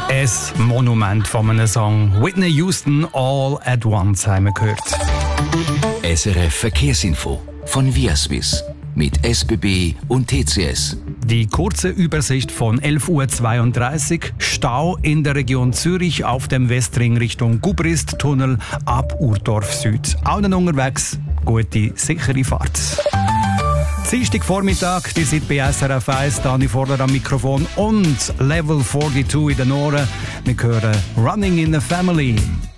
Ein Monument von einem Song. Whitney Houston, All at Once haben wir gehört. SRF Verkehrsinfo von Viaswiss mit SBB und TCS. Die kurze Übersicht von 11.32 Uhr. Stau in der Region Zürich auf dem Westring Richtung Gubrist-Tunnel ab Urdorf Süd. Allen unterwegs, gute, sichere Fahrt. Dienstag Vormittag, die sind bei SRF 1, Dani Vorder am Mikrofon und Level 42 in den Ohren. Wir hören Running in the Family.